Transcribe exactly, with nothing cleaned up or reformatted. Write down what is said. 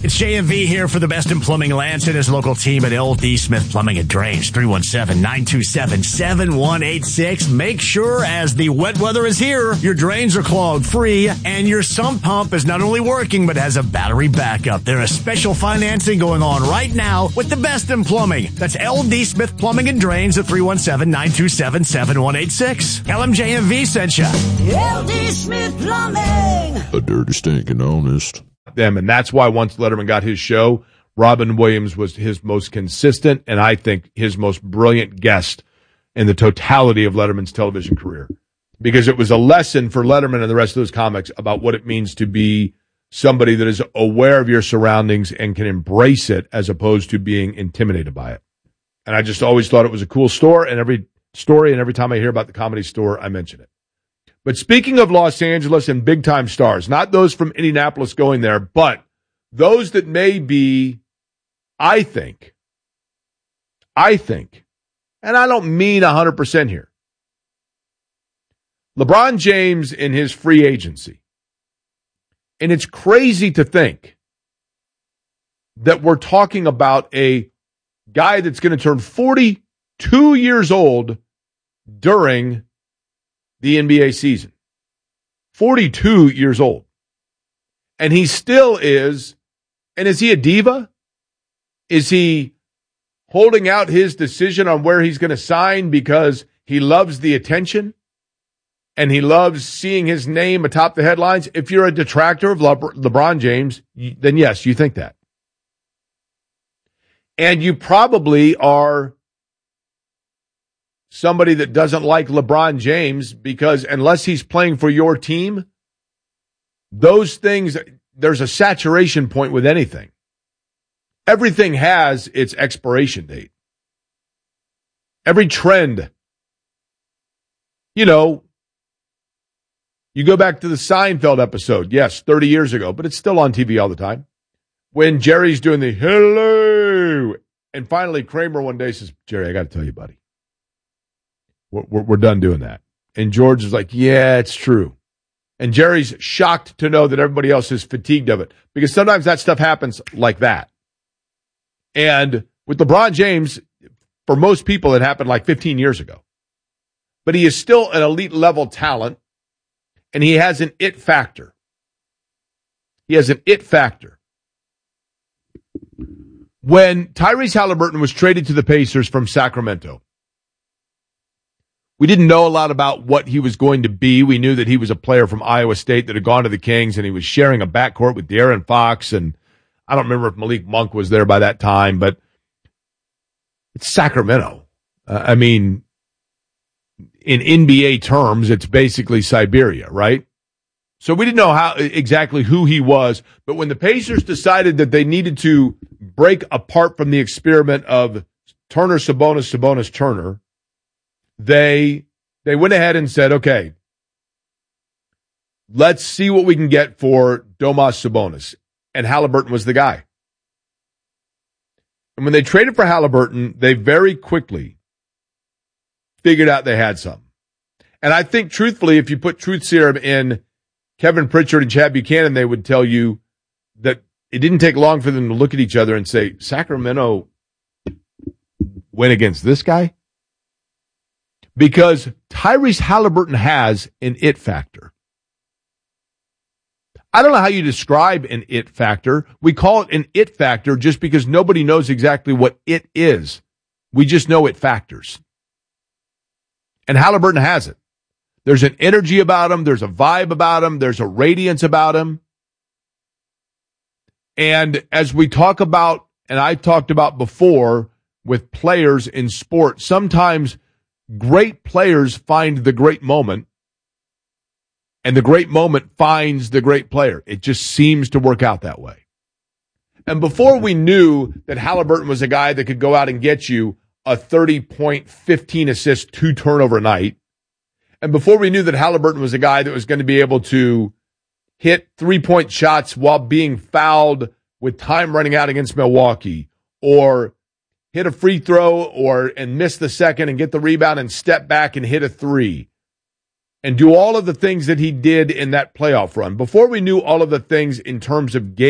It's J M V here for the best in plumbing. Lance and his local team at L D Smith Plumbing and Drains. three one seven, nine two seven, seven one eight six. Make sure as the wet weather is here, your drains are clogged free and your sump pump is not only working but has a battery backup. There is special financing going on right now with the best in plumbing. That's L D Smith Plumbing and Drains at three one seven, nine two seven, seven one eight six. L M J M V sent you. L D Smith Plumbing. A dirty, stinking honest. Them, and that's why once Letterman got his show, Robin Williams was his most consistent and I think his most brilliant guest in the totality of Letterman's television career, because it was a lesson for Letterman and the rest of those comics about what it means to be somebody that is aware of your surroundings and can embrace it as opposed to being intimidated by it. And I just always thought it was a cool store, and every story and every time I hear about the Comedy Store, I mention it. But speaking of Los Angeles and big-time stars, not those from Indianapolis going there, but those that may be, I think, I think, and I don't mean one hundred percent here, LeBron James in his free agency. And it's crazy to think that we're talking about a guy that's going to turn forty-two years old during the N B A season. forty-two years old. And he still is, and is he a diva? Is he holding out his decision on where he's going to sign because he loves the attention and he loves seeing his name atop the headlines? If you're a detractor of Le- LeBron James, then yes, you think that. And you probably are somebody that doesn't like LeBron James because unless he's playing for your team, those things, there's a saturation point with anything. Everything has its expiration date. Every trend. You know, you go back to the Seinfeld episode, yes, thirty years ago, but it's still on T V all the time. When Jerry's doing the hello, and finally Kramer one day says, Jerry, I got to tell you, buddy. We're, we're done doing that. And George is like, yeah, it's true. And Jerry's shocked to know that everybody else is fatigued of it, because sometimes that stuff happens like that. And with LeBron James, for most people, it happened like fifteen years ago. But he is still an elite level talent, and he has an it factor. He has an it factor. When Tyrese Halliburton was traded to the Pacers from Sacramento, we didn't know a lot about what he was going to be. We knew that he was a player from Iowa State that had gone to the Kings, and he was sharing a backcourt with De'Aaron Fox, and I don't remember if Malik Monk was there by that time, but it's Sacramento. Uh, I mean, in N B A terms, it's basically Siberia, right? So we didn't know how exactly who he was, but when the Pacers decided that they needed to break apart from the experiment of Turner, Sabonis, Sabonis, Turner, They they went ahead and said, okay, let's see what we can get for Domas Sabonis. And Halliburton was the guy. And when they traded for Halliburton, they very quickly figured out they had something. And I think, truthfully, if you put truth serum in Kevin Pritchard and Chad Buchanan, they would tell you that it didn't take long for them to look at each other and say, Sacramento went against this guy? Because Tyrese Halliburton has an it factor. I don't know how you describe an it factor. We call it an it factor just because nobody knows exactly what it is. We just know it factors. And Halliburton has it. There's an energy about him. There's a vibe about him. There's a radiance about him. And as we talk about, and I talked about before with players in sport, sometimes great players find the great moment, and the great moment finds the great player. It just seems to work out that way. And before we knew that Halliburton was a guy that could go out and get you a thirty-point, fifteen assist, two turnover night, and before we knew that Halliburton was a guy that was going to be able to hit three-point shots while being fouled with time running out against Milwaukee, or hit a free throw or and miss the second and get the rebound and step back and hit a three, and do all of the things that he did in that playoff run. Before we knew all of the things in terms of game